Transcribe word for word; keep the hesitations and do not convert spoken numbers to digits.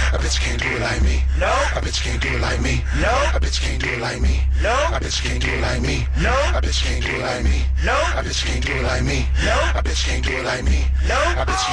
A bitch can't do it like me. No. A bitch can't do it like me. No. A bitch can't do it like me. No. A bitch can't do it like me. No. A bitch can't do it like me. No. A bitch can't do it like me. No. A bitch can't do it like me. No. A bitch